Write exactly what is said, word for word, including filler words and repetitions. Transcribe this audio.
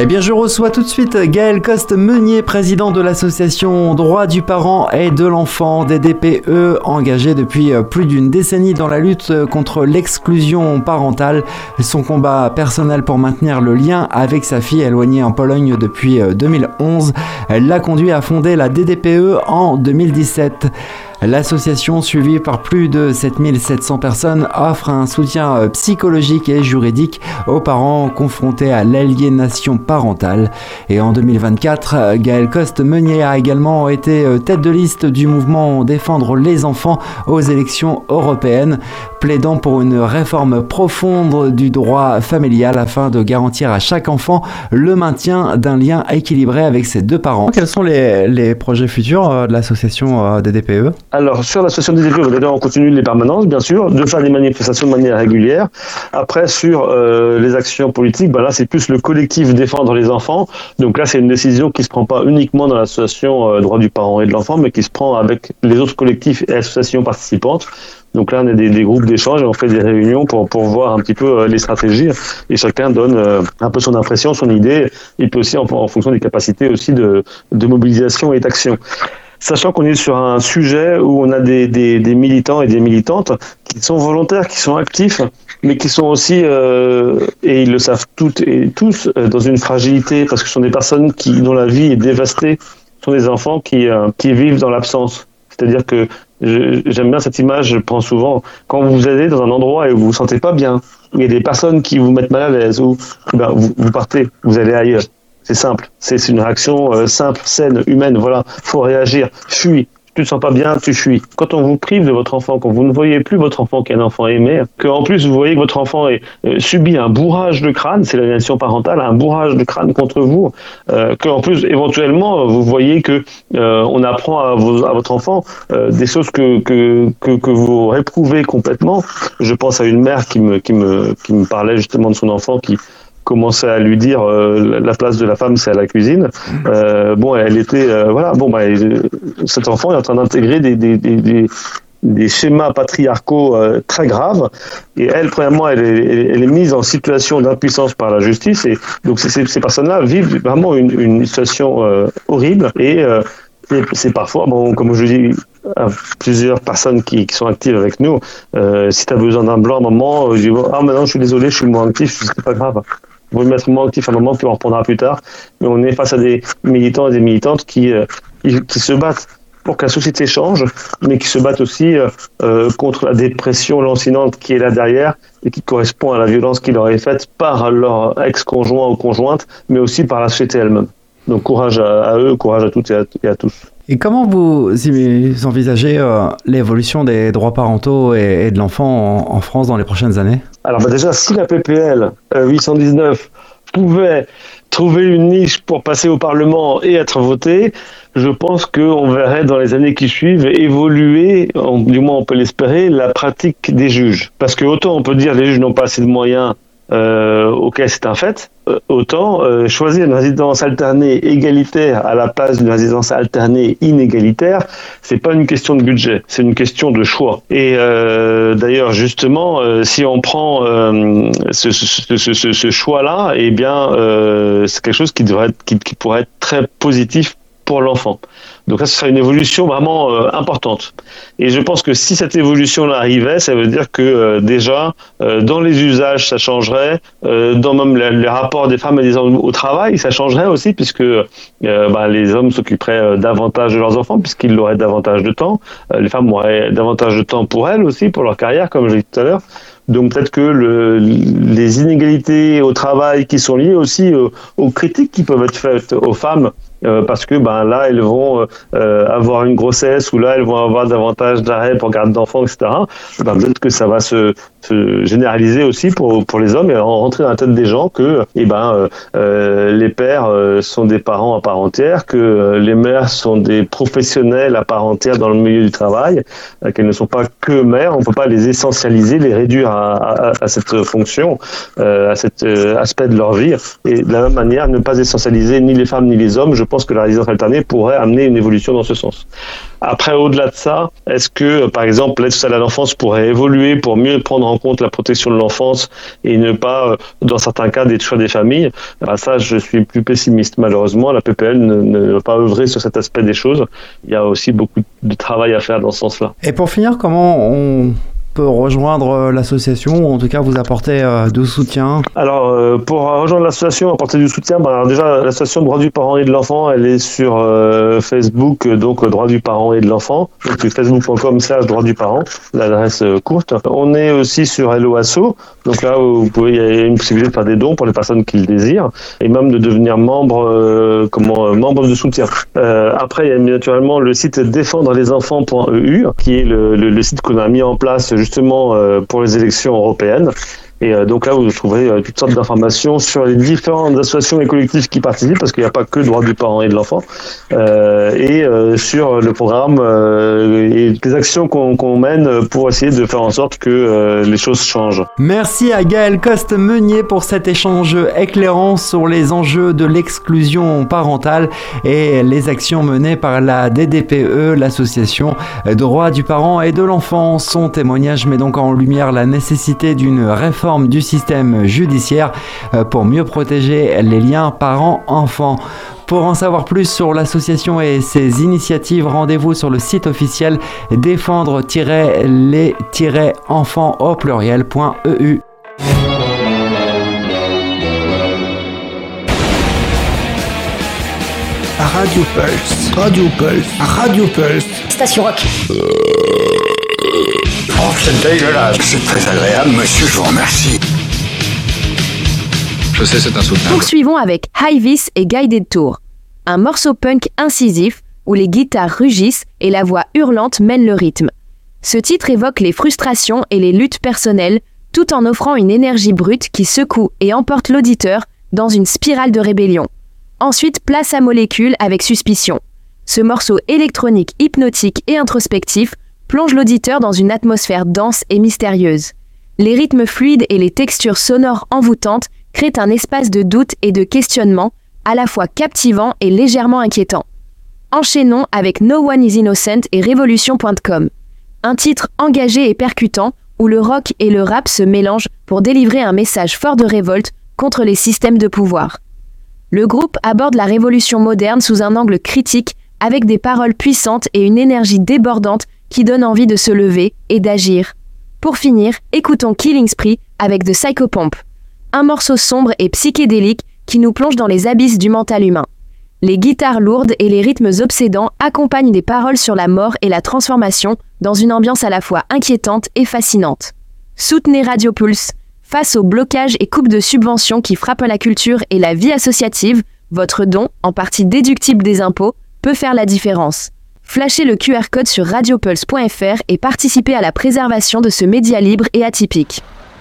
Eh bien, je reçois tout de suite Gaël Coste-Meunier, président de l'association Droits du parent et de l'enfant, D D P E, engagé depuis plus d'une décennie dans la lutte contre l'exclusion parentale. Son combat personnel pour maintenir le lien avec sa fille éloignée en Pologne depuis deux mille onze l'a conduit à fonder la D D P E en deux mille dix-sept. L'association, suivie par plus de sept mille sept cents personnes, offre un soutien psychologique et juridique aux parents confrontés à l'aliénation parentale. Et en deux mille vingt-quatre, Gaël Coste-Meunier a également été tête de liste du mouvement Défendre les enfants aux élections européennes, plaidant pour une réforme profonde du droit familial afin de garantir à chaque enfant le maintien d'un lien équilibré avec ses deux parents. Quels sont les, les projets futurs de l'association D D P E ? Alors, sur l'association D D P E, on continue les permanences, bien sûr, de faire des manifestations de manière régulière. Après, sur euh, les actions politiques, ben là, c'est plus le collectif Défendre les enfants. Donc là, c'est une décision qui ne se prend pas uniquement dans l'association euh, Droits du parent et de l'enfant, mais qui se prend avec les autres collectifs et associations participantes. Donc là, on a des, des groupes d'échange et on fait des réunions pour, pour voir un petit peu euh, les stratégies. Et chacun donne euh, un peu son impression, son idée, et puis aussi en, en fonction des capacités aussi de, de mobilisation et d'action. Sachant qu'on est sur un sujet où on a des, des, des militants et des militantes qui sont volontaires, qui sont actifs, mais qui sont aussi, euh, et ils le savent toutes et tous, euh, dans une fragilité, parce que ce sont des personnes qui, dont la vie est dévastée, ce sont des enfants qui, euh, qui vivent dans l'absence. C'est-à-dire que je, j'aime bien cette image, je prends souvent, quand vous allez dans un endroit et où vous vous sentez pas bien, il y a des personnes qui vous mettent mal à l'aise, ou ben, vous, vous partez, vous allez ailleurs. C'est simple, c'est une réaction euh, simple, saine, humaine, voilà, faut réagir, fuis, tu te sens pas bien, tu fuis. Quand on vous prive de votre enfant, quand vous ne voyez plus votre enfant qui est un enfant aimé, qu'en plus vous voyez que votre enfant est, euh, subit un bourrage de crâne, c'est l'aliénation parentale, un bourrage de crâne contre vous, euh, qu'en plus éventuellement vous voyez que euh, on apprend à, vos, à votre enfant euh, des choses que, que, que, que vous réprouvez complètement. Je pense à une mère qui me, qui me, qui me parlait justement de son enfant qui commençait à lui dire euh, la place de la femme c'est à la cuisine. Euh, bon, elle était euh, voilà. Bon, bah, cet enfant est en train d'intégrer des des des, des, des schémas patriarcaux euh, très graves. Et elle, premièrement, elle est, elle est mise en situation d'impuissance par la justice. Et donc ces, ces personnes-là vivent vraiment une, une situation euh, horrible. Et euh, c'est, c'est parfois, bon, comme je dis à plusieurs personnes qui, qui sont actives avec nous, euh, si tu as besoin d'un blanc à un moment, je dis ah maintenant je suis désolé, je suis moins actif, c'est pas grave. Vous mettre moins actif à un moment, puis on reprendra plus tard. Mais on est face à des militants et des militantes qui, euh, qui se battent pour que la société change, mais qui se battent aussi euh, contre la dépression lancinante qui est là derrière et qui correspond à la violence qui leur est faite par leur ex-conjoint ou conjointe, mais aussi par la société elle-même. Donc courage à, à eux, courage à toutes et à, et à tous. Et comment vous envisagez euh, l'évolution des droits parentaux et, et de l'enfant en, en France dans les prochaines années ? Alors bah déjà, si la P P L euh, huit cent dix-neuf pouvait trouver une niche pour passer au Parlement et être votée, je pense qu'on verrait dans les années qui suivent évoluer, en, du moins on peut l'espérer, la pratique des juges. Parce que autant on peut dire les juges n'ont pas assez de moyens, euh, ok c'est un fait, euh, autant euh, choisir une résidence alternée égalitaire à la place d'une résidence alternée inégalitaire, c'est pas une question de budget, c'est une question de choix. Et euh, d'ailleurs justement, euh, si on prend euh, ce, ce, ce, ce, ce choix-là, eh bien euh, c'est quelque chose qui devrait être, qui, qui pourrait être très positif pour l'enfant. Donc là, ce sera une évolution vraiment euh, importante. Et je pense que si cette évolution-là arrivait, ça veut dire que euh, déjà, euh, dans les usages, ça changerait, euh, dans même les, les rapports des femmes et des hommes au travail, ça changerait aussi, puisque euh, bah, les hommes s'occuperaient euh, davantage de leurs enfants, puisqu'ils auraient davantage de temps. Euh, les femmes auraient davantage de temps pour elles aussi, pour leur carrière, comme je l'ai dit tout à l'heure. Donc peut-être que le, les inégalités au travail qui sont liées aussi aux, aux critiques qui peuvent être faites aux femmes, Euh, parce que ben là elles vont euh, avoir une grossesse ou là elles vont avoir davantage d'arrêts pour garde d'enfants, et cetera. Ben, peut-être que ça va se, se généraliser aussi pour pour les hommes et rentrer dans la tête des gens que eh ben euh, les pères euh, sont des parents à part entière, que euh, les mères sont des professionnels à part entière dans le milieu du travail, euh, qu'elles ne sont pas que mères. On peut pas les essentialiser, les réduire à, à, à cette fonction, euh, à cet euh, aspect de leur vie. Et de la même manière, ne pas essentialiser ni les femmes ni les hommes. Je pense que la résidence alternée pourrait amener une évolution dans ce sens. Après, au-delà de ça, est-ce que, par exemple, l'aide sociale à l'enfance pourrait évoluer pour mieux prendre en compte la protection de l'enfance et ne pas, dans certains cas, détruire des familles? Ben ça, je suis plus pessimiste. Malheureusement, la P P L ne, ne va pas œuvrer sur cet aspect des choses. Il y a aussi beaucoup de travail à faire dans ce sens-là. Et pour finir, comment on peut rejoindre l'association, ou en tout cas vous apporter euh, du soutien? Alors, euh, pour rejoindre l'association, apporter du soutien, ben, alors déjà, l'association Droit du parent et de l'enfant, elle est sur euh, Facebook, donc Droit du parent et de l'enfant, donc facebook point com slash droit du parent, l'adresse euh, courte. On est aussi sur Hello Asso, donc là, vous pouvez, il y a une possibilité de faire des dons pour les personnes qui le désirent, et même de devenir membre, euh, comment, euh, membre de soutien. Euh, après, il y a naturellement le site défendre les enfants point e u, qui est le, le, le site qu'on a mis en place justement euh, pour les élections européennes. Et euh, donc là, vous trouverez euh, toutes sortes d'informations sur les différentes associations et collectifs qui participent, parce qu'il n'y a pas que droit du parent et de l'enfant, euh, et euh, sur le programme euh, et les actions qu'on, qu'on mène pour essayer de faire en sorte que euh, les choses changent. Merci à Gaël Coste-Meunier pour cet échange éclairant sur les enjeux de l'exclusion parentale et les actions menées par la D D P E, l'association Droit du parent et de l'enfant. Son témoignage met donc en lumière la nécessité d'une réforme du système judiciaire pour mieux protéger les liens parents-enfants. Pour en savoir plus sur l'association et ses initiatives, rendez-vous sur le site officiel défendre-les-enfants au pluriel.eu. Radio Pulse, Radio Pulse, Radio Pulse. Station Rock. Oh, c'est dégueulasse. C'est très agréable, monsieur, je vous remercie. Je sais, c'est insoutenable. Poursuivons avec High Vis et Guided Tour, un morceau punk incisif où les guitares rugissent et la voix hurlante mène le rythme. Ce titre évoque les frustrations et les luttes personnelles, tout en offrant une énergie brute qui secoue et emporte l'auditeur dans une spirale de rébellion. Ensuite, place à Molécule avec Suspicion. Ce morceau électronique, hypnotique et introspectif plonge l'auditeur dans une atmosphère dense et mystérieuse. Les rythmes fluides et les textures sonores envoûtantes créent un espace de doute et de questionnement, à la fois captivant et légèrement inquiétant. Enchaînons avec No One Is Innocent et Révolution point com. Un titre engagé et percutant où le rock et le rap se mélangent pour délivrer un message fort de révolte contre les systèmes de pouvoir. Le groupe aborde la révolution moderne sous un angle critique avec des paroles puissantes et une énergie débordante qui donne envie de se lever et d'agir. Pour finir, écoutons Killing Spree avec The Psychopomp, un morceau sombre et psychédélique qui nous plonge dans les abysses du mental humain. Les guitares lourdes et les rythmes obsédants accompagnent des paroles sur la mort et la transformation dans une ambiance à la fois inquiétante et fascinante. Soutenez Radio Pulse. Face aux blocages et coupes de subventions qui frappent la culture et la vie associative, votre don, en partie déductible des impôts, peut faire la différence. Flashez le Q R code sur radiopulse point f r et participez à la préservation de ce média libre et atypique.